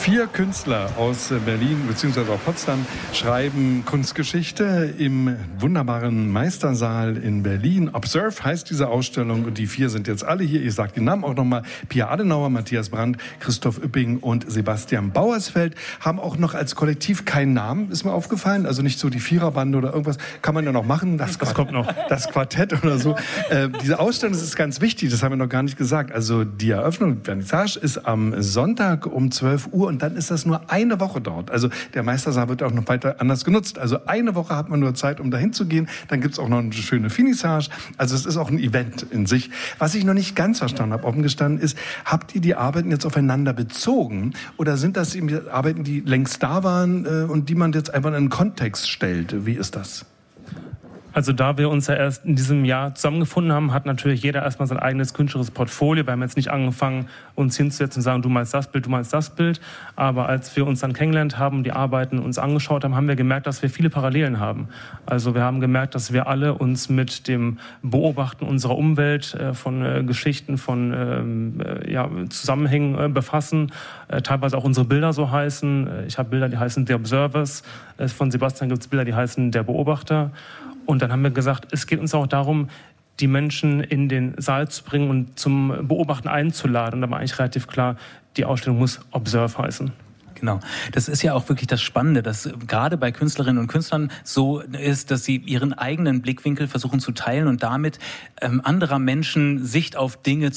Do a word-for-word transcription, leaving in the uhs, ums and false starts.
Vier Künstler aus Berlin bzw. auch Potsdam schreiben Kunstgeschichte im wunderbaren Meistersaal in Berlin. Observe heißt diese Ausstellung und die vier sind jetzt alle hier. Ich sage die Namen auch nochmal. Pia Adenauer, Matthias Brandt, Christoph Üpping und Sebastian Bauersfeld haben auch noch als Kollektiv keinen Namen, ist mir aufgefallen. Also nicht so die Viererbande oder irgendwas. Kann man ja noch machen. Das, das kommt noch. Das Quartett oder so. Äh, diese Ausstellung, das ist ganz wichtig, das haben wir noch gar nicht gesagt. Also die Eröffnung, Vernissage ist am Sonntag um zwölf Uhr und dann ist das nur eine Woche dort. Also der Meistersaal wird auch noch weiter anders genutzt. Also eine Woche hat man nur Zeit, um dahin zu gehen. Dann gibt's auch noch eine schöne Finissage. Also es ist auch ein Event in sich. Was ich noch nicht ganz verstanden habe, offen gestanden ist, habt ihr die Arbeiten jetzt aufeinander bezogen oder sind das eben die Arbeiten, die längst da waren äh, und die man jetzt einfach in einen Kontext stellt? Wie ist das? Also da wir uns ja erst in diesem Jahr zusammengefunden haben, hat natürlich jeder erstmal sein eigenes künstlerisches Portfolio. Wir haben jetzt nicht angefangen, uns hinzusetzen und sagen, du malst das Bild, du malst das Bild. Aber als wir uns dann kennengelernt haben und die Arbeiten uns angeschaut haben, haben wir gemerkt, dass wir viele Parallelen haben. Also wir haben gemerkt, dass wir alle uns mit dem Beobachten unserer Umwelt, äh, von äh, Geschichten, von ähm, äh, ja, Zusammenhängen äh, befassen. Äh, teilweise auch unsere Bilder so heißen. Äh, ich habe Bilder, die heißen The Observers. Äh, von Sebastian gibt es Bilder, die heißen Der Beobachter. Und dann haben wir gesagt, es geht uns auch darum, die Menschen in den Saal zu bringen und zum Beobachten einzuladen. Und da war eigentlich relativ klar, die Ausstellung muss Observe heißen. Genau. Das ist ja auch wirklich das Spannende, dass gerade bei Künstlerinnen und Künstlern so ist, dass sie ihren eigenen Blickwinkel versuchen zu teilen und damit ähm, anderer Menschen Sicht auf Dinge